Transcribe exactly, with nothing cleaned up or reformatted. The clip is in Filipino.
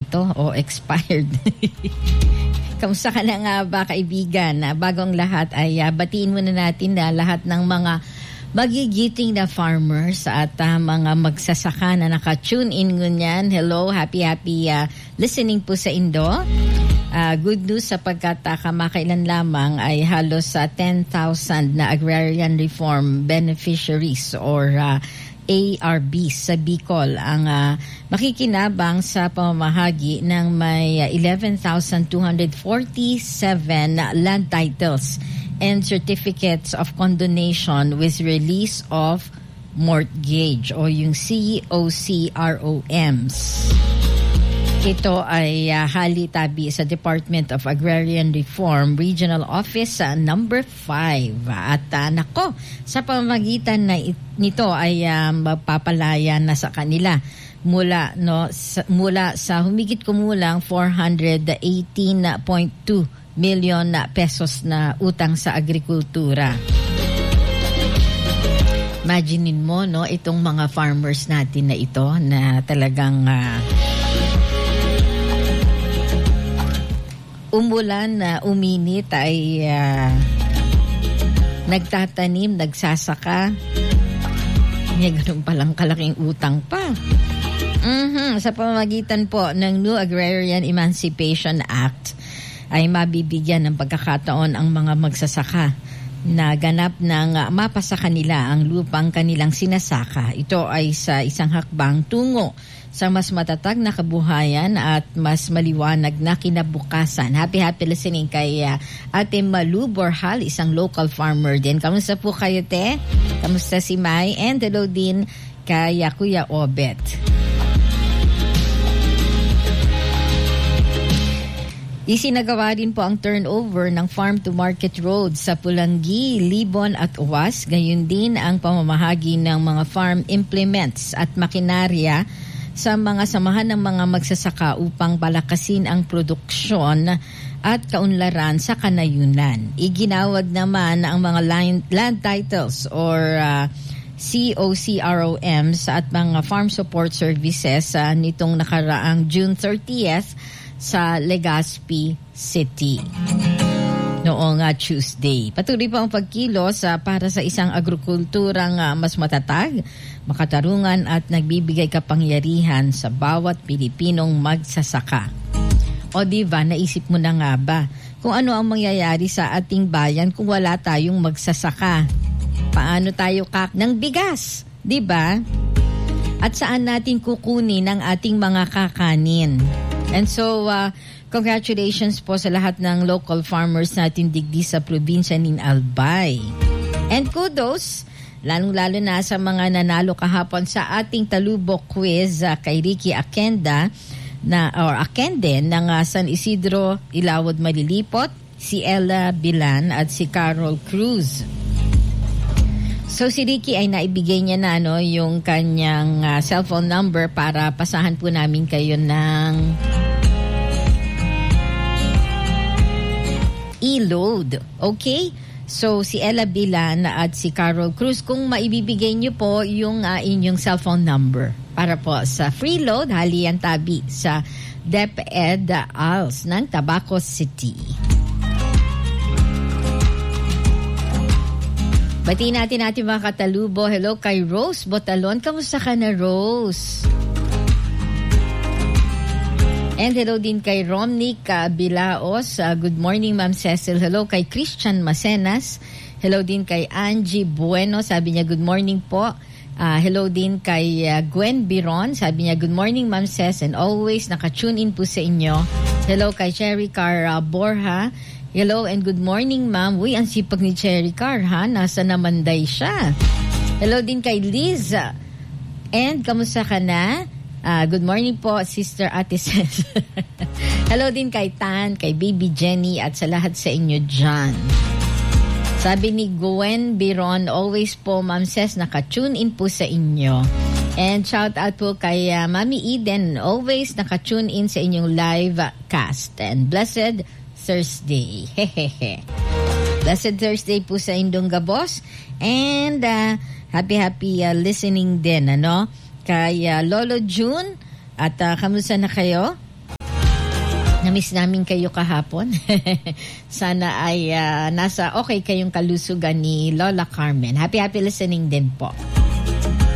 ito o expired. Kamusta ka na nga ba, kaibigan? Bagong lahat ay uh, batiin muna natin na lahat ng mga magigiting na farmers at uh, mga magsasaka na naka-tune in ngunyan. Hello, happy happy uh, listening po sa Indo. Uh, good news sapagkat uh, kamakailan lamang ay halos uh, ten thousand na agrarian reform beneficiaries or uh, A R Bs sa Bicol ang uh, makikinabang sa pamamahagi ng may uh, eleven thousand two hundred forty-seven land titles and certificates of condonation with release of mortgage o yung C O C R O Ms. Ito ay uh, halitabi sa Department of Agrarian Reform Regional Office uh, number five. At uh, nako, sa pamamagitan na it, nito ay uh, mapapalaya na sa kanila mula no sa, mula sa humigit kumulang four hundred eighteen point two million pesos na utang sa agrikultura. Imaginein mo no itong mga farmers natin na ito na talagang uh, umulan na uh, uminit ay uh, nagtatanim, nagsasaka. May ganun palang kalaking utang pa. Mm-hmm. Sa pamamagitan po ng New Agrarian Emancipation Act ay mabibigyan ng pagkakataon ang mga magsasaka na ganap ng uh, mapasa kanila ang lupang kanilang sinasaka. Ito ay sa isang hakbang tungo sa mas matatag na kabuhayan at mas maliwanag na kinabukasan. Happy happy listening kay uh, Ate Malu Borhal, isang local farmer din. Kamusta po kayo, te? Kamusta si Mai? And hello din kay uh, Kuya Obet. Isinagawa din po ang turnover ng farm-to-market roads sa Pulangi, Libon at Uwas. Gayon din ang pamamahagi ng mga farm implements at makinarya sa mga samahan ng mga magsasaka upang palakasin ang produksyon at kaunlaran sa kanayunan. Iginawad naman ang mga land, land titles or uh, C O C R O Ms at mga farm support services uh, nitong nakaraang June thirtieth sa Legazpi City noong uh, Tuesday. Patuloy pa ang pagkilos uh, para sa isang agrikulturang uh, mas matatag, makatarungan at nagbibigay kapangyarihan sa bawat Pilipinong magsasaka. O diba, naisip mo na nga ba kung ano ang mangyayari sa ating bayan kung wala tayong magsasaka? Paano tayo kak ng bigas? Diba? At saan natin kukunin ang ating mga kakanin? And so, uh, congratulations po sa lahat ng local farmers natin digdi sa probinsya ng Albay. And kudos, lalong-lalo na sa mga nanalo kahapon sa ating talubok quiz uh, kay Ricky Akenda na, or Akende ng uh, San Isidro, Ilawod, Malilipot, si Ella Bilan at si Carol Cruz. So si Ricky ay naibigay niya na no, yung kanyang uh, cellphone number para pasahan po namin kayo ng e-load. Okay? So si Ella Bilan at si Carol Cruz, kung maibibigay niyo po yung uh, inyong cellphone number para po sa free load, halian tabi sa DepEd A L S ng Tabaco City. Batiin natin natin mga katalubo. Hello kay Rose Botalon. Kamusta ka na, Rose? And hello din kay Romnick uh, Bilaos. Uh, good morning, Ma'am Cecil. Hello kay Christian Macenas. Hello din kay Angie Bueno. Sabi niya, good morning po. Uh, hello din kay uh, Gwen Biron. Sabi niya, good morning, Ma'am Cec. And always nakatune in po sa inyo. Hello kay Cherry Car uh, Borja. Hello and good morning, ma'am. Uy, ang sipag ni Cherry Car, ha? Nasa Namanday siya. Hello din kay Liz. And kamusta ka na? Uh, good morning po, Sister Ate Cez. Hello din kay Tan, kay Baby Jenny, at sa lahat sa inyo dyan. Sabi ni Gwen Biron, always po, Ma'am Cez, nakatune in po sa inyo. And shout out po kay uh, Mami Eden, always nakatune in sa inyong live cast. And blessed Thursday. Hehehe. Blessed Thursday po sa Indong Gabos. And uh, happy happy uh, listening din, ano? Kay uh, Lolo June. At uh, kamusta na kayo? Namiss namin kayo kahapon. Sana ay uh, nasa okay kayong kalusugan ni Lola Carmen. Happy, happy listening din po.